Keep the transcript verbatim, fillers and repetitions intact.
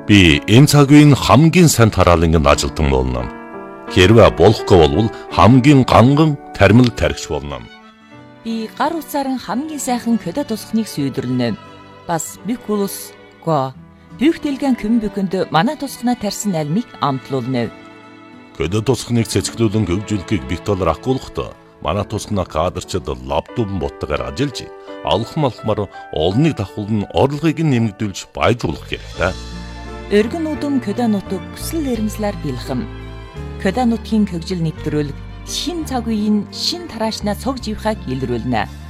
Би энэ цаг үеийн хамгийн сайн тараалангийн ажилтан болно. Хэрвээ болохгүй бол хамгийн ганган тармил тархич болно. Би гар утсаар хамгийн сайхан көдө тусахныг сүйдэрлэнэ. Бас бикулус го бүх дэлгэн көмбөкөнд манай тусахнаа тарьсан альмыг амтлуулна. Көдө тусахныг цэцгэлүүлэн хөгжүүлэхийг бит доллар акуулахта манай тусахнаа кадрчид лаптоп боттогоор ажиллаж алхам алхмаар олныг давхулн орлогыг нэмэгдүүлж баяжуулах хэрэгтэй. Өргөн удам көдө нутаг хүсэл эрмэлзлэр бэлхэм. Көдө нутгийн хөгжил нэвтрүүлэг шин цаг үеийн шин тараашнаа цог живхаг илрүүлнэ.